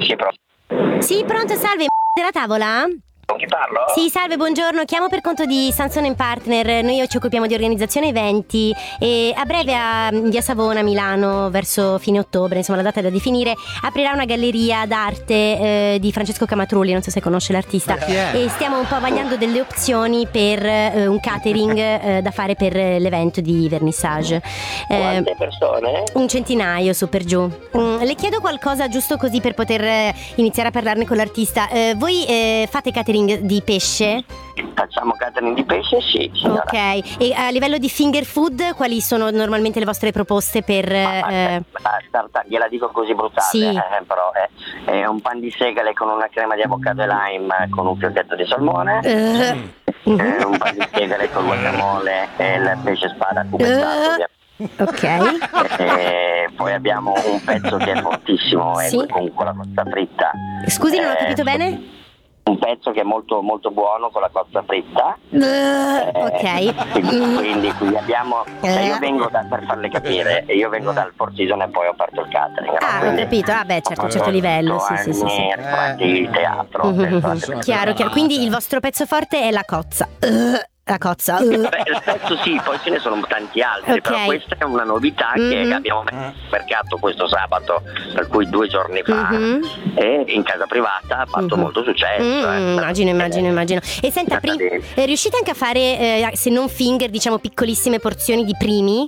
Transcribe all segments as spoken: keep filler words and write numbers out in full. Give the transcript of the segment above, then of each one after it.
Sì, pronto. Sì, pronto, salve, della tavola? Con chi parlo? Sì, salve, buongiorno, chiamo per conto di Sanson and Partner. Noi ci occupiamo di organizzazione eventi e a breve a Via Savona, Milano, verso fine ottobre, insomma la data è da definire, aprirà una galleria d'arte eh, di Francesco Camatrulli, non so se conosce l'artista, e stiamo un po' vagliando delle opzioni per eh, un catering eh, da fare per l'evento di vernissage. Eh, Quante persone? Un centinaio, su per giù. Mm, le chiedo qualcosa giusto così per poter eh, iniziare a parlarne con l'artista. Eh, voi eh, fate catering di pesce? Facciamo catering di pesce, sì, signora. Ok, e a livello di finger food quali sono normalmente le vostre proposte per... Ma, eh... tarta, gliela dico così brutale, Sì. eh, però è, è un pan di segale con una crema di avocado e lime con un fiocchetto di salmone, Uh, uh-huh. eh, un pan di segale con guacamole e il pesce spada cubettato, uh, ok. E poi abbiamo un pezzo che è fortissimo, Sì. e con, con la costa fritta. Scusi, non ho Eh, capito bene? Un pezzo che è molto molto buono con la cozza fritta. Uh, Eh, ok. Quindi, Mm. quindi qui abbiamo. Cioè io Eh. vengo da, per farle capire, io vengo dal Four Seasons e poi ho aperto il catering. Ah, ho quindi capito, ah beh, certo, a un certo livello, sì, sì, sì, sì. Ristoranti, teatro. Mhm. Chiaro, chiaro. Quindi il vostro pezzo forte è la cozza. Uh, la cozza. Uh. Beh, il pezzo sì, poi ce ne sono tanti altri, Ok. però questa è una novità che Mhm. abbiamo messo sul mercato questo sabato, per cui due giorni fa, Mhm. e in casa privata ha fatto Mhm. molto successo. Mm, eh. immagino, immagino, immagino. E senta, Andata prim- bene. eh, riuscite anche a fare, eh, se non finger, diciamo piccolissime porzioni di primi?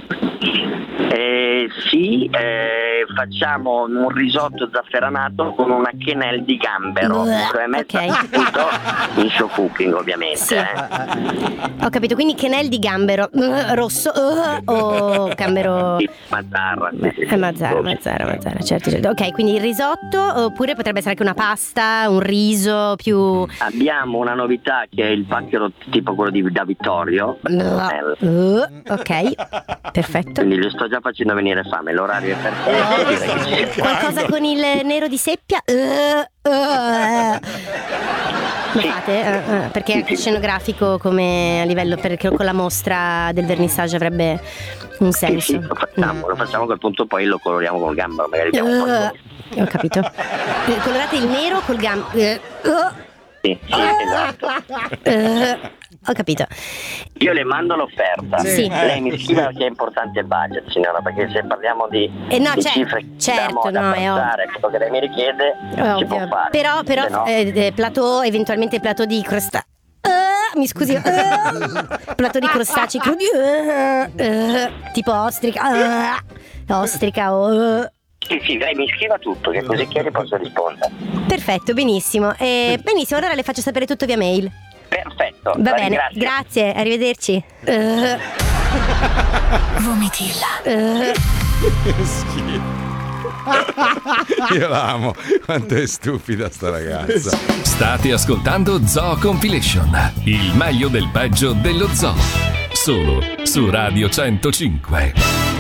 Eh, sì, eh, facciamo un risotto zafferanato con una quenelle di gambero, Bleh, cioè messa ok. tutto in show cooking, ovviamente. Sì. eh. Ho capito, quindi quenelle di gambero uh, rosso uh, o gambero... Sì, Mazzarra, sì, sì, sì. Eh, Mazzara, Mazzara, Mazzara, certo, certo. Ok, quindi il risotto, oppure potrebbe essere anche una pasta, un riso più... Abbiamo una novità che è il pacchero tipo quello di da Vittorio. Eh, Uh, ok, perfetto. Quindi gli sto già facendo venire fame, l'orario è perfetto. direi che sì. Qualcosa con il nero di seppia? Uh, uh. Lo Sì. fate? Uh, uh, perché anche scenografico come a livello, perché con la mostra del vernissage avrebbe un Sì, senso. sì, lo facciamo, lo facciamo a quel punto, poi lo coloriamo col gambero, magari diamo un po' di- Uh, ho capito. Eh, Colorate il nero col gambero. Uh, uh. Sì, sì, esatto. Uh, ho capito. Io le mando l'offerta. Sì. Lei mi scriva che è importante il budget, signora, perché se parliamo di, Eh no, di cioè, cifre che certo, andiamo no, ad è apprezzare, quello che lei mi richiede, È si può ovvio. fare. Però, però Se no, eh, eh, plateau, eventualmente plateau di crostacei. Uh, mi scusi, uh, plateau di crostacei crudi, uh, uh, tipo ostrica, uh, ostrica o. Uh. sì, sì, lei mi scriva tutto, che così chiede posso rispondere. Perfetto, benissimo. Eh, benissimo, allora le faccio sapere tutto via mail. Perfetto. Va la bene, ringrazio. grazie, arrivederci. Uh, Vomitilla. uh. Che schifo. Io l'amo. Quanto è stupida sta ragazza. State ascoltando Zoo Compilation, il meglio del peggio dello zoo, solo su Radio centocinque.